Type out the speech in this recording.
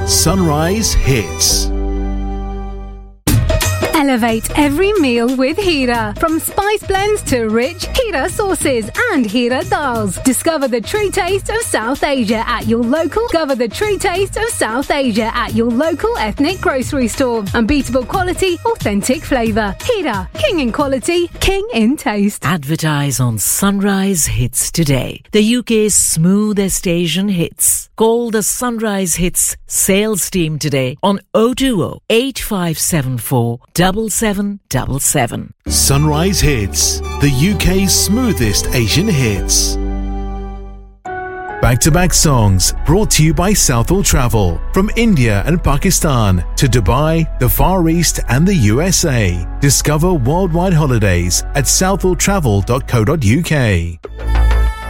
Sunrise Hits. Elevate every meal with Hira. From spice blends to rich Hira sauces and Hira dals. Discover the true taste of South Asia at your local. Discover the true taste of South Asia at your local ethnic grocery store. Unbeatable quality, authentic flavour. Hira, king in quality, king in taste. Advertise on Sunrise Hits today. The UK's smoothest Asian hits. Call the Sunrise Hits sales team today on 020 8574 7777. Sunrise Hits, the UK's smoothest Asian hits. Back-to-back songs brought to you by Southall Travel. From India and Pakistan to Dubai, the Far East and the USA. Discover worldwide holidays at southalltravel.co.uk.